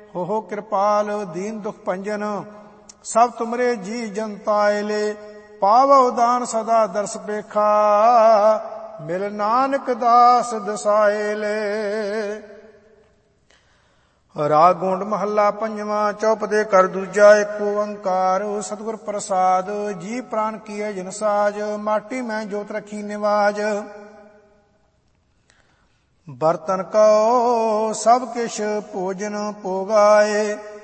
ਹੋ ਕਿਰਪਾਲ ਦੀਨ ਦੁਖ ਭੰਜਨ ਸਭ ਤੁਮਰੇ ਜੀ ਜਨਤਾਏ ਲੈ ਪਾਵੋ ਦਾਨ ਸਦਾ ਦਰਸ ਪੇਖਾ ਮਿਲ ਨਾਨਕ ਦਾਸ ਦਸਾਏ ਲੈ। ਰਾਗ ਗੋਂਡ ਮਹੱਲਾ ਪੰਜਵਾਂ। ਚੌਪਦੇ ਕਰ ਦੂਜਾ ਏਕ ਓੰਕਾਰ ਸਤਿਗੁਰ ਪ੍ਰਸਾਦ ਜੀ ਪ੍ਰਾਨ ਕੀਏ ਜਿਨ ਸਾਜ ਮਾਟੀ ਮੈਂ ਜੋਤ ਰਖੀ ਨਿਵਾਜ। ਬਰਤਨ ਕਉ ਸਭ ਕਿਛ ਭੋਜਨ ਭੋਗਾਏ